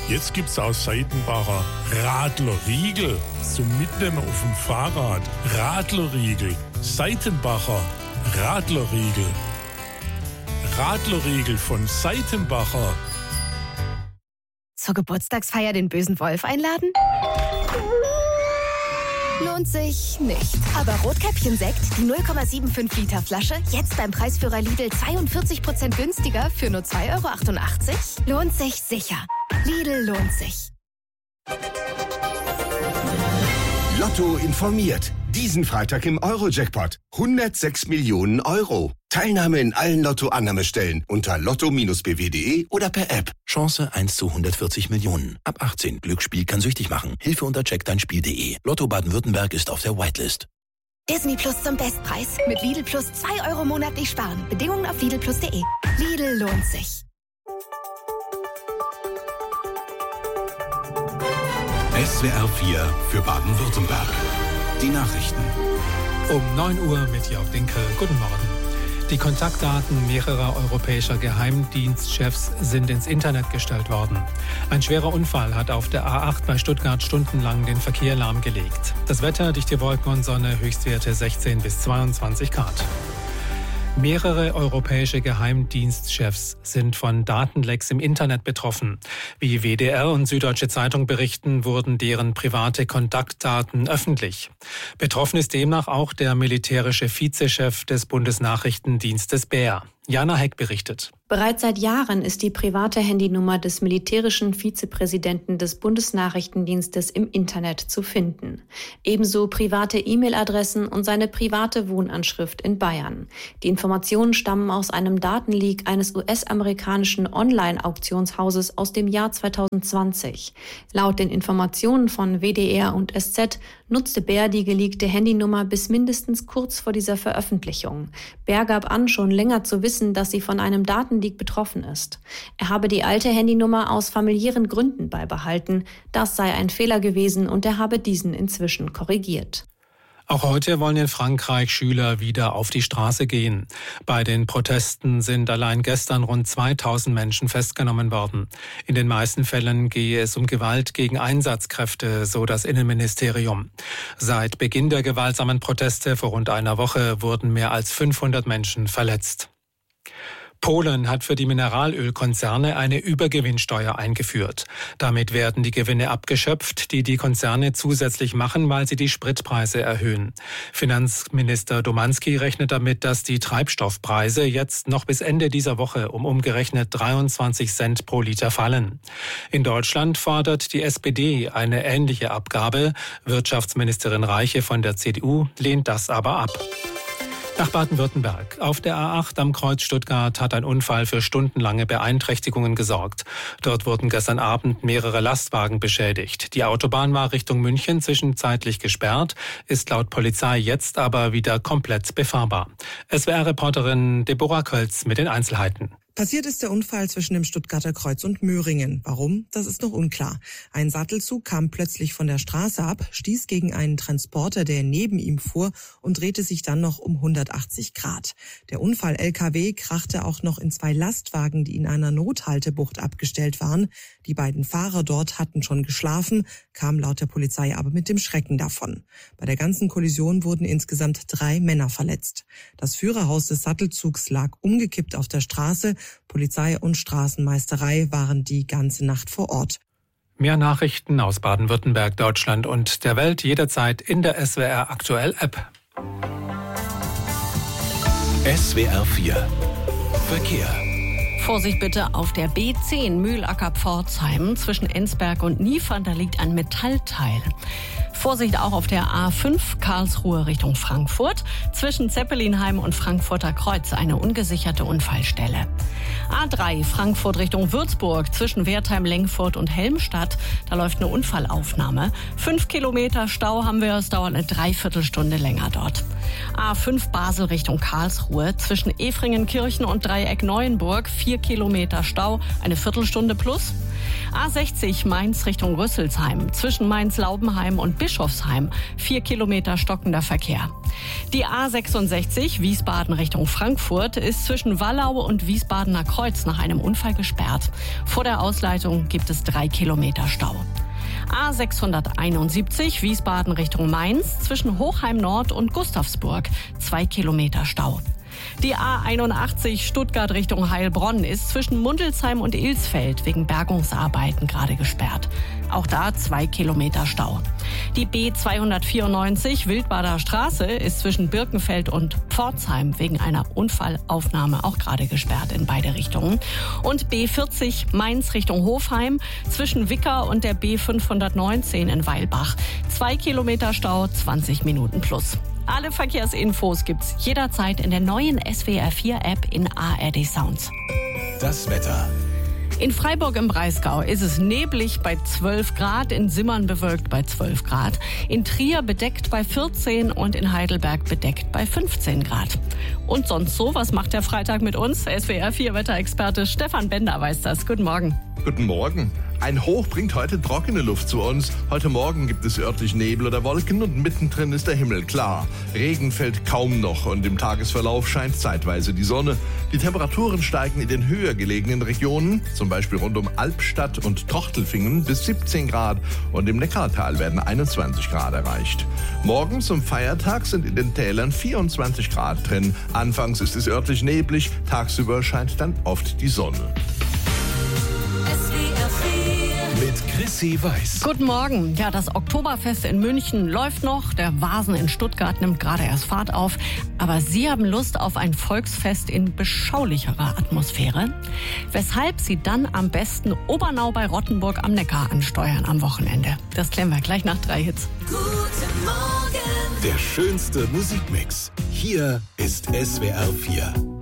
Jetzt gibt's aus Seitenbacher Radlerriegel zum Mitnehmen auf dem Fahrrad. Radlerriegel, Seitenbacher Radlerriegel. Radlerriegel von Seitenbacher. Zur Geburtstagsfeier den bösen Wolf einladen? Lohnt sich nicht. Aber Rotkäppchen-Sekt, die 0,75 Liter Flasche, jetzt beim Preisführer Lidl 42% günstiger für nur 2,88 €? Lohnt sich sicher. Lidl lohnt sich. Lotto informiert. Diesen Freitag im Euro-Jackpot. 106 Millionen Euro. Teilnahme in allen Lotto-Annahmestellen unter lotto-bw.de oder per App. Chance 1 zu 140 Millionen. Ab 18. Glücksspiel kann süchtig machen. Hilfe unter checkdeinspiel.de. Lotto Baden-Württemberg ist auf der Whitelist. Disney Plus zum Bestpreis. Mit Lidl Plus 2 € monatlich sparen. Bedingungen auf lidlplus.de. Lidl lohnt sich. SWR 4 für Baden-Württemberg. Die Nachrichten. Um 9 Uhr mit Jörg Dinkel. Guten Morgen. Die Kontaktdaten mehrerer europäischer Geheimdienstchefs sind ins Internet gestellt worden. Ein schwerer Unfall hat auf der A8 bei Stuttgart stundenlang den Verkehr lahmgelegt. Das Wetter, dichte Wolken und Sonne, Höchstwerte 16 bis 22 Grad. Mehrere europäische Geheimdienstchefs sind von Datenlecks im Internet betroffen. Wie WDR und Süddeutsche Zeitung berichten, wurden deren private Kontaktdaten öffentlich. Betroffen ist demnach auch der militärische Vizechef des Bundesnachrichtendienstes BER. Jana Heck berichtet. Bereits seit Jahren ist die private Handynummer des militärischen Vizepräsidenten des Bundesnachrichtendienstes im Internet zu finden. Ebenso private E-Mail-Adressen und seine private Wohnanschrift in Bayern. Die Informationen stammen aus einem Datenleak eines US-amerikanischen Online-Auktionshauses aus dem Jahr 2020. Laut den Informationen von WDR und SZ nutzte BER die geleakte Handynummer bis mindestens kurz vor dieser Veröffentlichung. BER gab an, schon länger zu wissen, dass sie von einem Datenleak betroffen ist. Er habe die alte Handynummer aus familiären Gründen beibehalten. Das sei ein Fehler gewesen und er habe diesen inzwischen korrigiert. Auch heute wollen in Frankreich Schüler wieder auf die Straße gehen. Bei den Protesten sind allein gestern rund 2000 Menschen festgenommen worden. In den meisten Fällen gehe es um Gewalt gegen Einsatzkräfte, so das Innenministerium. Seit Beginn der gewaltsamen Proteste vor rund einer Woche wurden mehr als 500 Menschen verletzt. Polen hat für die Mineralölkonzerne eine Übergewinnsteuer eingeführt. Damit werden die Gewinne abgeschöpft, die die Konzerne zusätzlich machen, weil sie die Spritpreise erhöhen. Finanzminister Domanski rechnet damit, dass die Treibstoffpreise jetzt noch bis Ende dieser Woche um umgerechnet 23 Cent pro Liter fallen. In Deutschland fordert die SPD eine ähnliche Abgabe. Wirtschaftsministerin Reiche von der CDU lehnt das aber ab. Nach Baden-Württemberg. Auf der A8 am Kreuz Stuttgart hat ein Unfall für stundenlange Beeinträchtigungen gesorgt. Dort wurden gestern Abend mehrere Lastwagen beschädigt. Die Autobahn war Richtung München zwischenzeitlich gesperrt, ist laut Polizei jetzt aber wieder komplett befahrbar. SWR-Reporterin Deborah Kölz mit den Einzelheiten. Passiert ist der Unfall zwischen dem Stuttgarter Kreuz und Möhringen. Warum? Das ist noch unklar. Ein Sattelzug kam plötzlich von der Straße ab, stieß gegen einen Transporter, der neben ihm fuhr, und drehte sich dann noch um 180 Grad. Der Unfall-LKW krachte auch noch in 2 Lastwagen, die in einer Nothaltebucht abgestellt waren. Die beiden Fahrer dort hatten schon geschlafen, kamen laut der Polizei aber mit dem Schrecken davon. Bei der ganzen Kollision wurden insgesamt 3 Männer verletzt. Das Führerhaus des Sattelzugs lag umgekippt auf der Straße. Polizei und Straßenmeisterei waren die ganze Nacht vor Ort. Mehr Nachrichten aus Baden-Württemberg, Deutschland und der Welt jederzeit in der SWR Aktuell App. SWR 4 Verkehr. Vorsicht bitte auf der B10 Mühlacker-Pforzheim zwischen Ensberg und Niefern, da liegt ein Metallteil. Vorsicht auch auf der A5 Karlsruhe Richtung Frankfurt. Zwischen Zeppelinheim und Frankfurter Kreuz eine ungesicherte Unfallstelle. A3 Frankfurt Richtung Würzburg zwischen Wertheim, Lengfurt und Helmstadt. Da läuft eine Unfallaufnahme. 5 Kilometer Stau haben wir, es dauert eine Dreiviertelstunde länger dort. A5 Basel Richtung Karlsruhe zwischen Efringenkirchen und Dreieck Neuenburg. 4 Kilometer Stau, eine Viertelstunde plus. A60 Mainz Richtung Rüsselsheim. Zwischen Mainz-Laubenheim und Bischofsheim 4 Kilometer stockender Verkehr. Die A66 Wiesbaden Richtung Frankfurt ist zwischen Wallau und Wiesbadener Kreuz nach einem Unfall gesperrt. Vor der Ausleitung gibt es 3 Kilometer Stau. A671 Wiesbaden Richtung Mainz zwischen Hochheim Nord und Gustavsburg 2 Kilometer Stau. Die A81 Stuttgart Richtung Heilbronn ist zwischen Mundelsheim und Ilsfeld wegen Bergungsarbeiten gerade gesperrt. Auch da 2 Kilometer Stau. Die B294 Wildbader Straße ist zwischen Birkenfeld und Pforzheim wegen einer Unfallaufnahme auch gerade gesperrt in beide Richtungen. Und B40 Mainz Richtung Hofheim zwischen Wicker und der B519 in Weilbach. 2 Kilometer Stau, 20 Minuten plus. Alle Verkehrsinfos gibt's jederzeit in der neuen SWR4-App in ARD Sounds. Das Wetter. In Freiburg im Breisgau ist es neblig bei 12 Grad, in Simmern bewölkt bei 12 Grad, in Trier bedeckt bei 14 und in Heidelberg bedeckt bei 15 Grad. Und sonst so, was macht der Freitag mit uns? SWR4-Wetterexperte Stefan Bender weiß das. Guten Morgen. Guten Morgen. Ein Hoch bringt heute trockene Luft zu uns. Heute Morgen gibt es örtlich Nebel oder Wolken und mittendrin ist der Himmel klar. Regen fällt kaum noch und im Tagesverlauf scheint zeitweise die Sonne. Die Temperaturen steigen in den höher gelegenen Regionen, zum Beispiel rund um Albstadt und Trochtelfingen, bis 17 Grad und im Neckartal werden 21 Grad erreicht. Morgen zum Feiertag sind in den Tälern 24 Grad drin. Anfangs ist es örtlich neblig, tagsüber scheint dann oft die Sonne. Mit Chrissy Weiß. Guten Morgen. Ja, das Oktoberfest in München läuft noch. Der Vasen in Stuttgart nimmt gerade erst Fahrt auf. Aber Sie haben Lust auf ein Volksfest in beschaulicherer Atmosphäre? Weshalb Sie dann am besten Obernau bei Rottenburg am Neckar ansteuern am Wochenende? Das klären wir gleich nach 3 Hits. Guten Morgen. Der schönste Musikmix. Hier ist SWR 4.